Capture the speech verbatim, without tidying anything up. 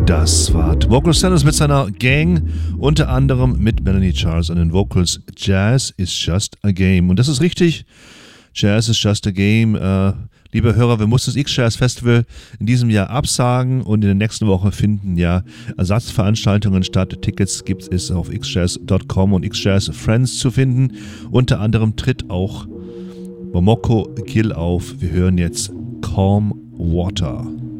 Das war Vocal Sanders mit seiner Gang, unter anderem mit Melanie Charles an den Vocals. Jazz is just a game. Und das ist richtig, Jazz is just a game. Äh, liebe Hörer, wir mussten das X-Jazz Festival in diesem Jahr absagen und in der nächsten Woche finden ja Ersatzveranstaltungen statt. Tickets gibt es auf x jazz dot com und X-Jazz Friends zu finden. Unter anderem tritt auch Momoko Gill auf. Wir hören jetzt Calm Water.